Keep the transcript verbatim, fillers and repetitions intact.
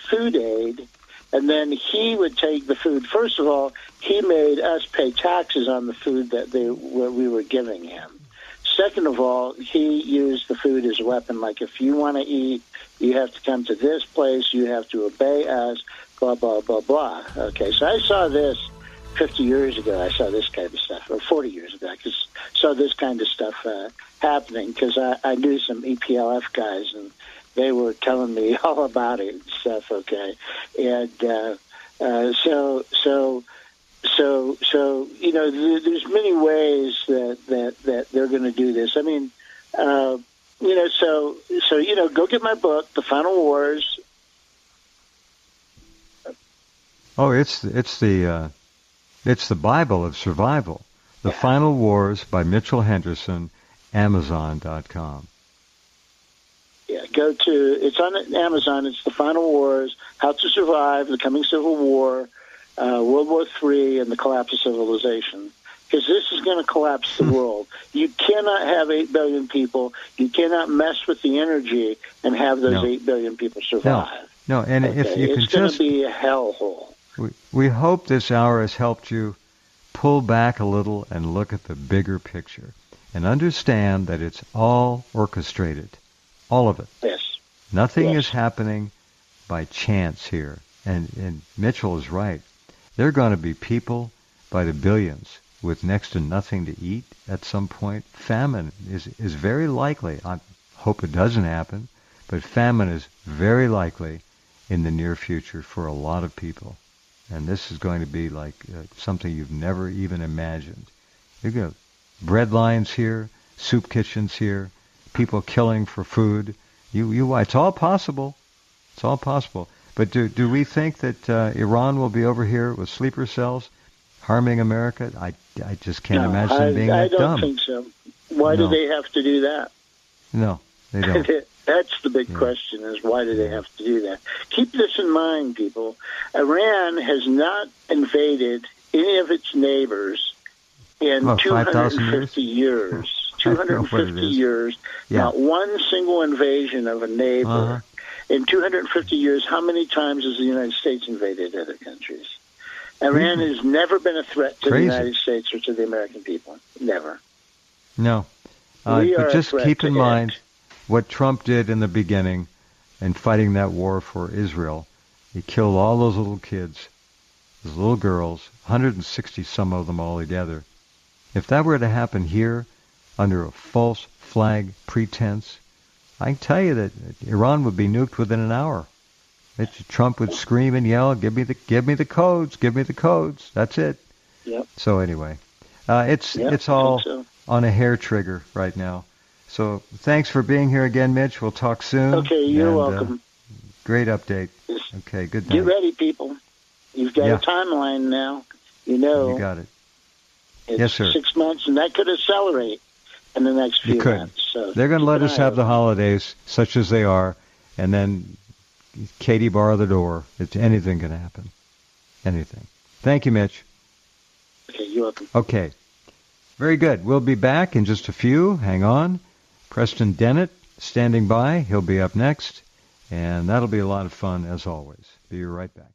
food aid, and then he would take the food. First of all, he made us pay taxes on the food that they what we were giving him. Second of all, he used the food as a weapon. Like, if you want to eat, you have to come to this place, you have to obey us, blah, blah, blah, blah. Okay, so I saw this fifty years ago. I saw this kind of stuff, or forty years ago. I just saw this kind of stuff uh, happening because I, I knew some E P L F guys, and they were telling me all about it and stuff, okay? And uh, uh, so, so... So, so you know, th- there's many ways that, that, that they're going to do this. I mean, uh, you know, so, so you know, go get my book, The Final Wars. Oh, it's it's the uh, it's the Bible of survival. The yeah. Final Wars by Mitchell Henderson, Amazon dot com. Yeah, go to, it's on Amazon. It's The Final Wars, How to Survive the Coming Civil War, Uh, World War Three, and the collapse of civilization, because this is going to collapse the world. You cannot have eight billion people. You cannot mess with the energy and have those no. eight billion people survive. No, no. And okay? if you it's can going just, to be a hellhole. We, we hope this hour has helped you pull back a little and look at the bigger picture and understand that it's all orchestrated, all of it. Yes. Nothing yes. is happening by chance here. And, and Mitchell is right. There are going to be people by the billions with next to nothing to eat at some point. Famine is, is very likely. I hope it doesn't happen, but famine is very likely in the near future for a lot of people. And this is going to be like uh, something you've never even imagined. You've got bread lines here, soup kitchens here, people killing for food. You, you, it's all possible. It's all possible. But do do we think that uh, Iran will be over here with sleeper cells harming America? I, I just can't no, imagine I, them being I that dumb. I don't think so. Why no. do they have to do that? No, they don't. That's the big yeah. question, is why do they have to do that? Keep this in mind, people. Iran has not invaded any of its neighbors in oh, two hundred fifty years. years. two hundred fifty years. Yeah. Not one single invasion of a neighbor. Uh-huh. In two hundred fifty years, how many times has the United States invaded other countries? Iran mm-hmm. has never been a threat to Crazy. the United States or to the American people. Never. No. Uh, we but are just keep in it. mind what Trump did in the beginning in fighting that war for Israel. He killed all those little kids, those little girls, one hundred sixty some of them all together. If that were to happen here under a false flag pretense, I can tell you that Iran would be nuked within an hour. It's, Trump would scream and yell, "Give me the, give me the codes, give me the codes." That's it. Yep. So anyway, uh, it's yep, it's all so. on a hair trigger right now. So thanks for being here again, Mitch. We'll talk soon. Okay, you're and, welcome. Uh, great update. Okay, good night. Get ready, people. You've got yeah. a timeline now. You know. You got it. It's yes, sir. Six months, and that could accelerate in the next few you could. months. So they're going to let us have the holidays, such as they are, and then Katie bar the door. It's anything can happen. Anything. Thank you, Mitch. Okay, you're welcome. Okay. Very good. We'll be back in just a few. Hang on. Preston Dennett standing by. He'll be up next, and that'll be a lot of fun as always. Be right back.